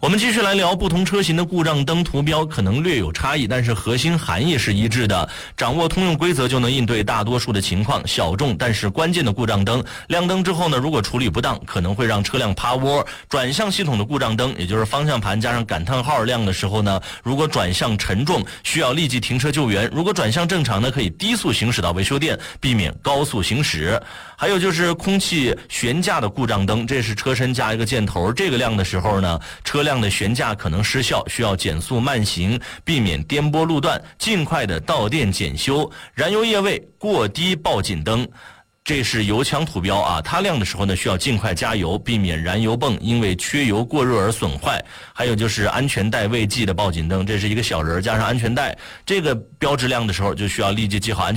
我们继续来聊不同车型的故障灯图标可能略有差异，但是核心含义是一致的。掌握通用规则就能应对大多数的情况，小众但是关键的故障灯亮灯之后呢，如果处理不当，可能会让车辆趴窝。转向系统的故障灯，也就是方向盘加上感叹号亮的时候呢，如果转向沉重，需要立即停车救援；如果转向正常呢，可以低速行驶到维修店，避免高速行驶。还有就是空气悬架的故障灯，这是车身加一个箭头，这个亮的时候呢，车辆的悬架可能失效，需要减速慢行，避免颠簸路段，尽快的到店检修。燃油液位过低报警灯，这是油枪图标啊，它亮的时候呢，需要尽快加油，避免燃油泵因为缺油过热而损坏。还有就是安全带未系的报警灯，这是一个小人加上安全带，这个标志亮的时候就需要立即系好安全带。